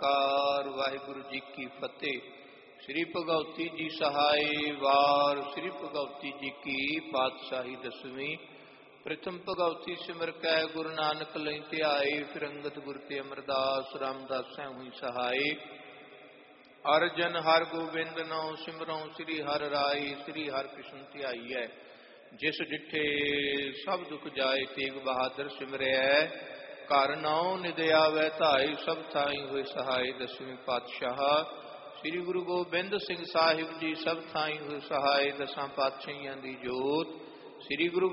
ਓੰਕਾਰ। ਵਾਹਿਗੁਰੂ ਜੀ ਕੀ ਫਤਿਹ। ਸ੍ਰੀ ਭਗਉਤੀ ਜੀ ਸਹਾਈ ਵਾਰ। ਸ੍ਰੀ ਭਗਉਤੀ ਜੀ ਕੀ ਪਾਤਸ਼ਾਹੀ ਦਸਵੀਂ। ਪ੍ਰਥਮ ਭਗਉਤੀ ਸਿਮਰ ਕੈ ਗੁਰੂ ਨਾਨਕ ਲਈ ਧਿਆਏ। ਫਿਰ ਅੰਗਦ ਗੁਰ ਤੇ ਅਮਰਦਾਸ ਰਾਮਦਾਸੈ ਹੋਈ ਸਹਾਈ। ਅਰਜਨ ਹਰ ਗੋਬਿੰਦ ਨਉ ਸਿਮਰਉ ਸ੍ਰੀ ਹਰਿ ਰਾਈ। ਸ੍ਰੀ ਹਰਿ ਕ੍ਰਿਸ਼ਨ ਧਿਆਈਐ ਜਿਸ ਡਿਠੇ ਸਭ ਦੁਖ ਜਾਏ। ਤੇਗ ਬਹਾਦਰ ਸਿਮਰਿਐ ਘਰ ਨਉ ਨਿਦ ਆਵੈ ਧਾਈ। ਸਭ ਥਾਈ ਹੋਏ ਸਹਾਈ। ਦਸਵੇਂ ਪਾਤਸ਼ਾਹ ਸ੍ਰੀ ਗੁਰੂ ਗੋਬਿੰਦ ਸਿੰਘ ਸਾਹਿਬ ਜੀ ਸਭ ਥਾਈ ਹੋਏ ਸਹਾਈ। ਦਸਾਂ ਪਾਤਸ਼ਾਹੀਆਂ ਦੀ ਜੋਤ ਸ੍ਰੀ ਗੁਰੂ